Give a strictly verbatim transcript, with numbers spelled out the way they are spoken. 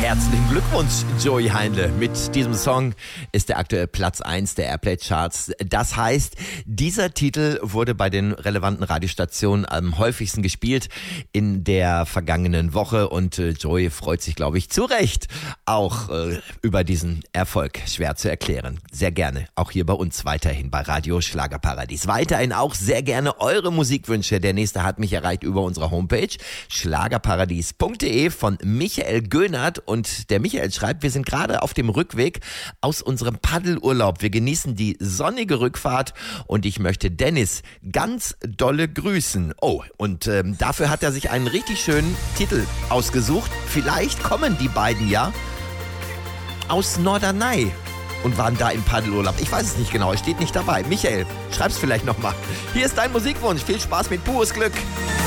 Herzlichen Glückwunsch, Joey Heindle. Mit diesem Song ist der aktuell Platz eins der Airplay-Charts. Das heißt, dieser Titel wurde bei den relevanten Radiostationen am häufigsten gespielt in der vergangenen Woche und äh, Joey freut sich, glaube ich, zu Recht auch äh, über diesen Erfolg. Schwer zu erklären. Sehr gerne. Auch hier bei uns weiterhin bei Radio Schlagerparadies. Weiterhin auch sehr gerne eure Musikwünsche. Der nächste hat mich erreicht über unsere Homepage schlagerparadies punkt de von Michael Göhnert. Und der Michael schreibt, wir sind gerade auf dem Rückweg aus unserem Paddelurlaub. Wir genießen die sonnige Rückfahrt und ich möchte Dennis ganz dolle grüßen. Oh, und ähm, dafür hat er sich einen richtig schönen Titel ausgesucht. Vielleicht kommen die beiden ja aus Norderney und waren da im Paddelurlaub. Ich weiß es nicht genau, es steht nicht dabei. Michael, schreib's vielleicht nochmal. Hier ist dein Musikwunsch. Viel Spaß mit pures Glück.